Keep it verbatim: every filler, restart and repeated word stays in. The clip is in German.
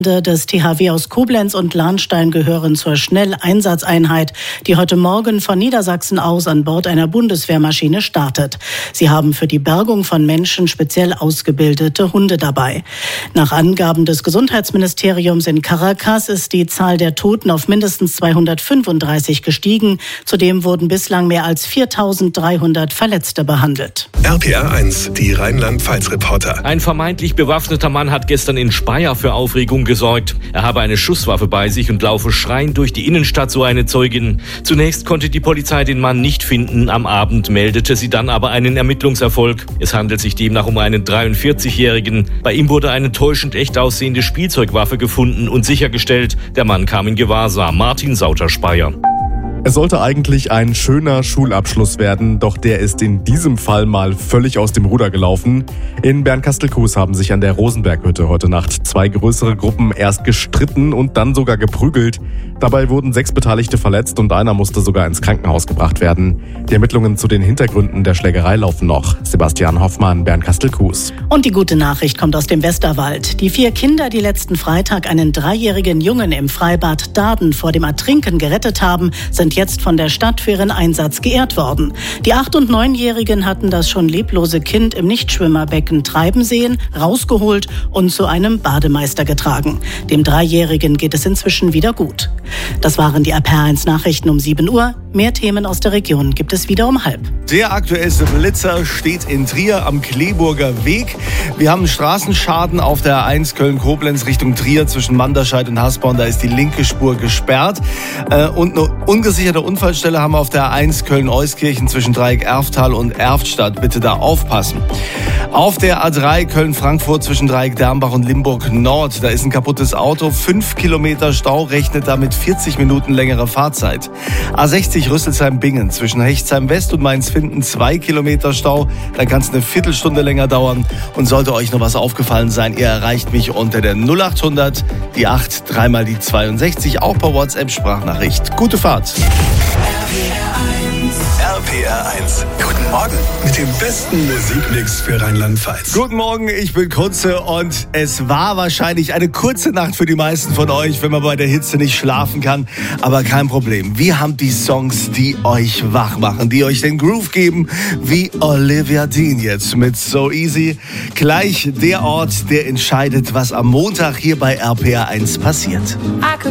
Des T H W aus Koblenz und Lahnstein gehören zur Schnelleinsatzeinheit, die heute Morgen von Niedersachsen aus an Bord einer Bundeswehrmaschine startet. Sie haben für die Bergung von Menschen speziell ausgebildete Hunde dabei. Nach Angaben des Gesundheitsministeriums in Caracas ist die Zahl der Toten auf mindestens zweihundertfünfunddreißig gestiegen. Zudem wurden bislang mehr als viertausenddreihundert Verletzte behandelt. R P R eins, die Rheinland-Pfalz-Reporter. Ein vermeintlich bewaffneter Mann hat gestern in Speyer für Aufregung gesorgt. Er habe eine Schusswaffe bei sich und laufe schreiend durch die Innenstadt, so eine Zeugin. Zunächst konnte die Polizei den Mann nicht finden. Am Abend meldete sie dann aber einen Ermittlungserfolg. Es handelt sich demnach um einen dreiundvierzigjährigen. Bei ihm wurde eine täuschend echt aussehende Spielzeugwaffe gefunden und sichergestellt. Der Mann kam in Gewahrsam. Martin Sauter-Speyer. Es sollte eigentlich ein schöner Schulabschluss werden, doch der ist in diesem Fall mal völlig aus dem Ruder gelaufen. In Bernkastel-Kues haben sich an der Rosenberghütte heute Nacht zwei größere Gruppen erst gestritten und dann sogar geprügelt. Dabei wurden sechs Beteiligte verletzt und einer musste sogar ins Krankenhaus gebracht werden. Die Ermittlungen zu den Hintergründen der Schlägerei laufen noch. Sebastian Hoffmann, Bernkastel-Kues. Und die gute Nachricht kommt aus dem Westerwald. Die vier Kinder, die letzten Freitag einen dreijährigen Jungen im Freibad Daden vor dem Ertrinken gerettet haben, sind jetzt von der Stadt für ihren Einsatz geehrt worden. Die acht- und neunjährigen hatten das schon leblose Kind im Nichtschwimmerbecken treiben sehen, rausgeholt und zu einem Bademeister getragen. Dem Dreijährigen geht es inzwischen wieder gut. Das waren die R P R eins Nachrichten um sieben Uhr. Mehr Themen aus der Region gibt es wieder um halb. Der aktuellste Blitzer steht in Trier am Kleeburger Weg. Wir haben Straßenschaden auf der A eins Köln-Koblenz Richtung Trier zwischen Manderscheid und Hasborn. Da ist die linke Spur gesperrt. Und eine ungesicherte Unfallstelle haben wir auf der A eins Köln-Euskirchen zwischen Dreieck Erftal und Erftstadt. Bitte da aufpassen. Auf der A drei Köln-Frankfurt zwischen Dreieck Dernbach und Limburg Nord. Da ist ein kaputtes Auto. Fünf Kilometer Stau, rechnet damit vierzig Minuten längere Fahrzeit. A sechzig Rüsselsheim-Bingen zwischen Hechtsheim West und Mainz-Finden zwei Kilometer Stau. Da kann es eine Viertelstunde länger dauern. Und sollte euch noch was aufgefallen sein, ihr erreicht mich unter der null acht hundert, die acht, dreimal die zweiundsechzig, auch per WhatsApp-Sprachnachricht. Gute Fahrt. R P R eins. Guten Morgen mit dem besten Musikmix für Rheinland-Pfalz. Guten Morgen, ich bin Kunze und es war wahrscheinlich eine kurze Nacht für die meisten von euch, wenn man bei der Hitze nicht schlafen kann. Aber kein Problem. Wir haben die Songs, die euch wach machen, die euch den Groove geben, wie Olivia Dean jetzt mit So Easy. Gleich der Ort, der entscheidet, was am Montag hier bei R P R eins passiert.